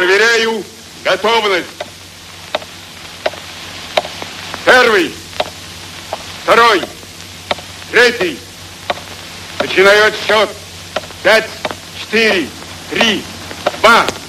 Проверяю готовность. Первый, второй, третий. Начинаю отсчет. 5, 4, 3, 2,